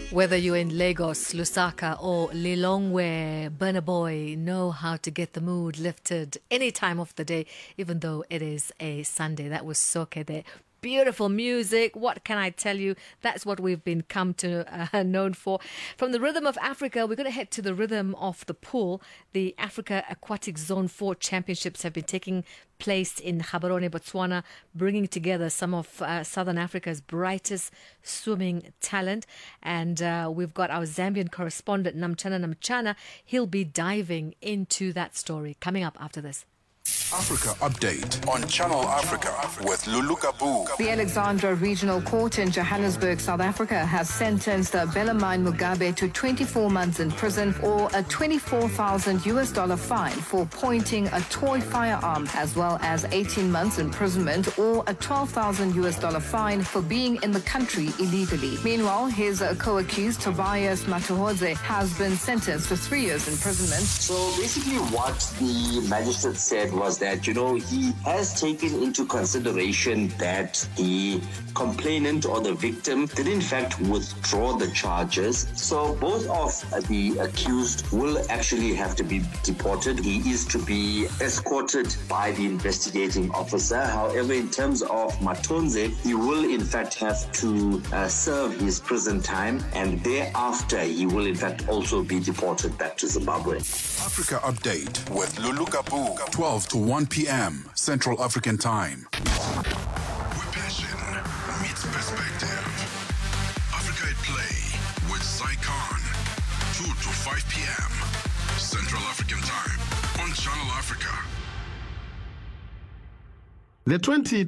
Whether you're in Lagos, Lusaka or Lilongwe, Burna Boy know how to get the mood lifted any time of the day, even though it is a Sunday. That was Soke there. Beautiful music. What can I tell you? That's what we've been known for. From the rhythm of Africa, we're going to head to the rhythm of the pool. The Africa Aquatic Zone 4 Championships have been taking place in Gaborone, Botswana, bringing together some of Southern Africa's brightest swimming talent. And we've got our Zambian correspondent, Namchana Namchana. He'll be diving into that story coming up after this. Africa Update on Channel Africa with Lulu Kabu. The Alexandra Regional Court in Johannesburg, South Africa, has sentenced Bellarmine Mugabe to 24 months in prison or a $24,000 fine for pointing a toy firearm, as well as 18 months imprisonment or a $12,000 fine for being in the country illegally. Meanwhile, his co-accused Tobias Matuhodze has been sentenced to 3 years imprisonment. So basically what the magistrate said was that, he has taken into consideration that the complainant or the victim did in fact withdraw the charges. So both of the accused will actually have to be deported. He is to be escorted by the investigating officer. However, in terms of Matonze, he will in fact have to serve his prison time, and thereafter he will in fact also be deported back to Zimbabwe. Africa Update with Lulu Kabu, 12 to 1 p.m. Central African Time. Where passion meets perspective. Africa at Play with Zycon, 2 to 5 p.m. Central African Time on Channel Africa. The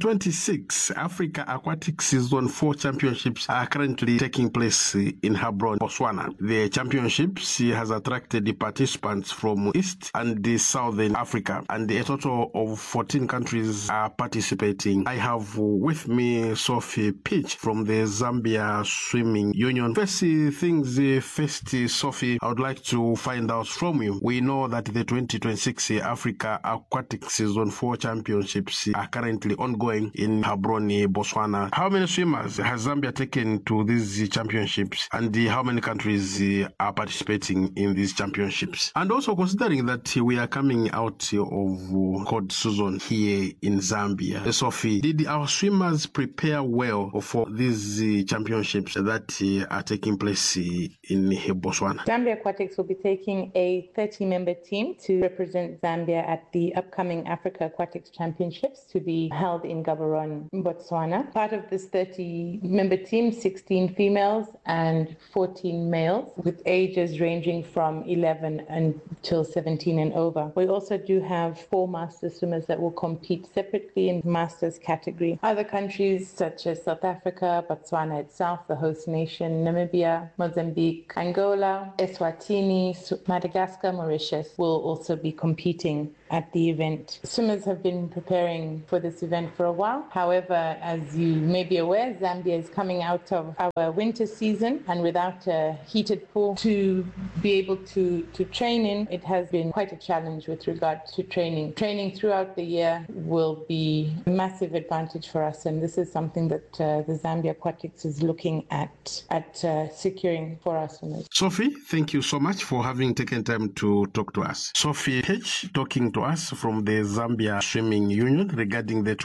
2026 Africa Aquatic Season 4 Championships are currently taking place in Gaborone, Botswana. The championships has attracted the participants from East and the Southern Africa, and a total of 14 countries are participating. I have with me Sophie Pitch from the Zambia Swimming Union. First things first, Sophie, I would like to find out from you. We know that the 2026 Africa Aquatic Season 4 Championships are currently ongoing in Gaborone, Botswana. How many swimmers has Zambia taken to these championships, and how many countries are participating in these championships? And also considering that we are coming out of cold season here in Zambia, Sophie, did our swimmers prepare well for these championships that are taking place in Botswana? Zambia Aquatics will be taking a 30-member team to represent Zambia at the upcoming Africa Aquatics Championships to be held in Gaborone, Botswana. Part of this 30-member team, 16 females and 14 males, with ages ranging from 11 until 17 and over. We also do have 4 master swimmers that will compete separately in the masters category. Other countries such as South Africa, Botswana itself, the host nation, Namibia, Mozambique, Angola, Eswatini, Madagascar, Mauritius will also be competing at the event. Swimmers have been preparing for this event for a while. However, as you may be aware, Zambia is coming out of our winter season, and without a heated pool to be able to train in, it has been quite a challenge with regard to training. Training throughout the year will be a massive advantage for us, and this is something that the Zambia Aquatics is looking at securing for our swimmers. Sophie, thank you so much for having taken time to talk to us. Sophie H talking to us from the Zambia Swimming Union regarding the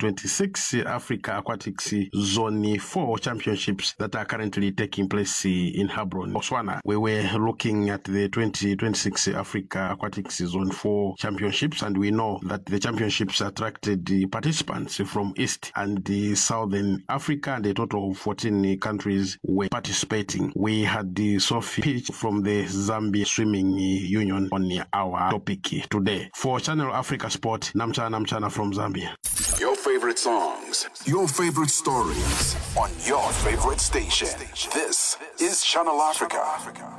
2026 Africa Aquatics Zone 4 Championships that are currently taking place in Gaborone, Botswana. We were looking at the 2026 Africa Aquatics Zone 4 Championships, and we know that the championships attracted the participants from East and the Southern Africa, and a total of 14 countries were participating. We had the Sophie Pitch from the Zambia Swimming Union on our topic today. For Channel Africa Sport, Namchana from Zambia. Your favorite songs, your favorite stories on your favorite station. This is Channel Africa.